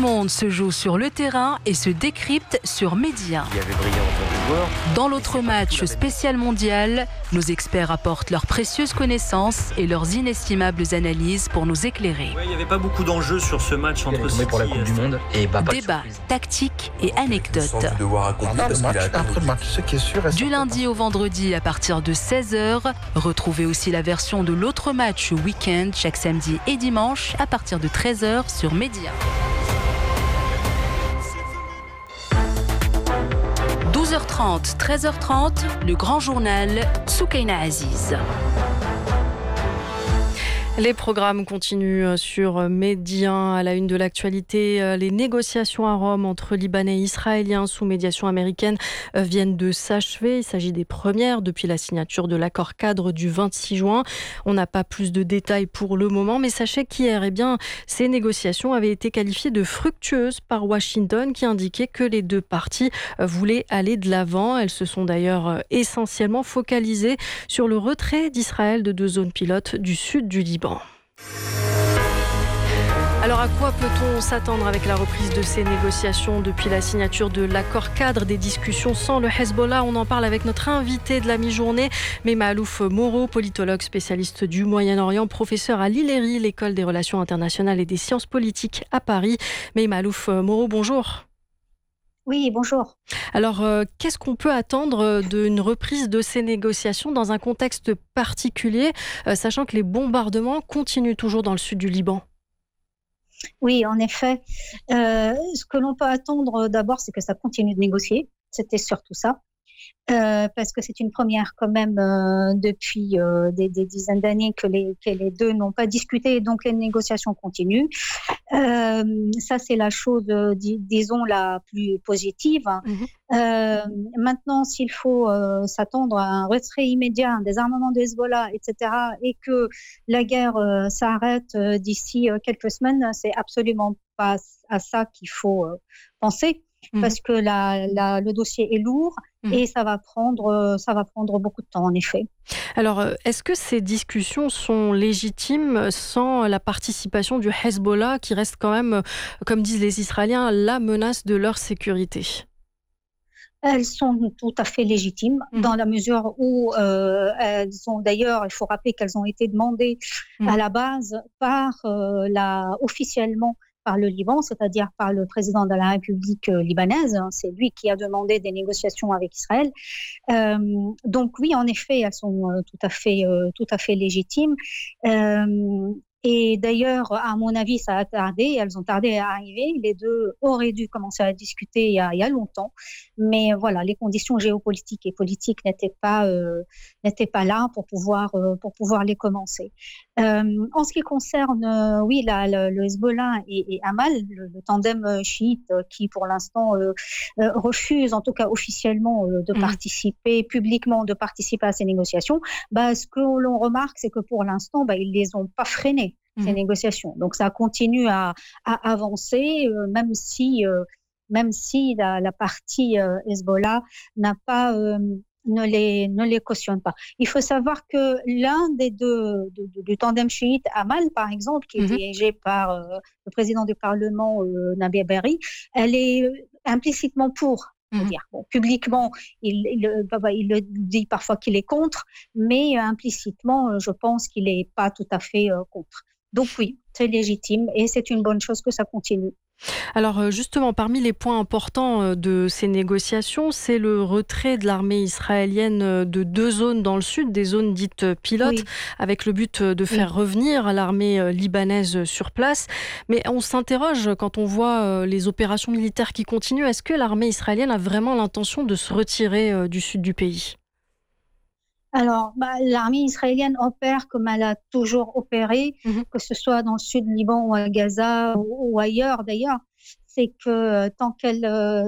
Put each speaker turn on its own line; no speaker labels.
monde se joue sur le terrain et se décrypte sur Média. Dans l'autre match spécial mondial, nos experts apportent leurs précieuses connaissances et leurs inestimables analyses pour nous éclairer.
Il n'y avait pas beaucoup d'enjeux sur ce match entre City
pour la Coupe du Monde. Et
Débat, tactique et anecdotes.
Après le match, ce qui est sûr.
Du lundi au vendredi à partir de 16h, retrouvez aussi la version de l'autre match week-end chaque samedi et dimanche à partir de 13h sur Média. 12h30, 13h30, le grand journal Soukaina Aziz.
Les programmes continuent sur Média. À la une de l'actualité, les négociations à Rome entre Libanais et Israéliens sous médiation américaine viennent de s'achever. Il s'agit des premières depuis la signature de l'accord cadre du 26 juin. On n'a pas plus de détails pour le moment, mais sachez qu'hier, ces négociations avaient été qualifiées de fructueuses par Washington, qui indiquait que les deux parties voulaient aller de l'avant. Elles se sont d'ailleurs essentiellement focalisées sur le retrait d'Israël de 2 zones pilotes du sud du Liban. Alors à quoi peut-on s'attendre avec la reprise de ces négociations depuis la signature de l'accord cadre des discussions sans le Hezbollah? On en parle avec notre invité de la mi-journée, Mehma Alouf Moreau, politologue spécialiste du Moyen-Orient, professeur à l'ILERI, l'école des relations internationales et des sciences politiques à Paris. Mehma Alouf Moreau, bonjour.
Oui, bonjour.
Alors, qu'est-ce qu'on peut attendre d'une reprise de ces négociations dans un contexte particulier, sachant que les bombardements continuent toujours dans le sud du Liban?
Oui, en effet. Ce que l'on peut attendre d'abord, c'est que ça continue de négocier. C'était surtout ça. Parce que c'est une première quand même depuis des dizaines d'années que les deux n'ont pas discuté, donc les négociations continuent. Ça, c'est la chose, disons, la plus positive. Maintenant, s'il faut s'attendre à un retrait immédiat, un désarmement de Hezbollah, etc., et que la guerre s'arrête d'ici quelques semaines, c'est absolument pas à ça qu'il faut penser. Parce que le dossier est lourd et ça va prendre beaucoup de temps, en effet.
Alors, est-ce que ces discussions sont légitimes sans la participation du Hezbollah, qui reste quand même, comme disent les Israéliens, la menace de leur sécurité?
Elles sont tout à fait légitimes dans la mesure où elles ont, d'ailleurs, il faut rappeler qu'elles ont été demandées à la base officiellement par le Liban, c'est-à-dire par le président de la République libanaise. C'est lui qui a demandé des négociations avec Israël. Donc oui, en effet, elles sont tout à fait légitimes. Et d'ailleurs, à mon avis, ça a tardé. Elles ont tardé à arriver. Les deux auraient dû commencer à discuter il y a longtemps. Mais voilà, les conditions géopolitiques et politiques n'étaient pas là pour pouvoir les commencer. En ce qui concerne, le Hezbollah et Amal, le tandem chiite qui, pour l'instant, refuse, en tout cas officiellement, de participer publiquement, à ces négociations, ce que l'on remarque, c'est que pour l'instant, ils les ont pas freinées, ces négociations. Donc ça continue à avancer, même si la partie Hezbollah ne les cautionne pas. Il faut savoir que l'un des deux du tandem chiite, Amal par exemple, qui est dirigé par le président du Parlement, Nabi Berri, elle est implicitement pour. Publiquement, il le dit parfois qu'il est contre, mais implicitement, je pense qu'il n'est pas tout à fait contre. Donc oui, c'est légitime et c'est une bonne chose que ça continue.
Alors justement, parmi les points importants de ces négociations, c'est le retrait de l'armée israélienne de 2 zones dans le sud, des zones dites pilotes, avec le but de faire revenir l'armée libanaise sur place. Mais on s'interroge quand on voit les opérations militaires qui continuent, est-ce que l'armée israélienne a vraiment l'intention de se retirer du sud du pays ?
Alors, l'armée israélienne opère comme elle a toujours opéré, que ce soit dans le sud du Liban ou à Gaza ou ailleurs d'ailleurs. C'est que tant qu'elle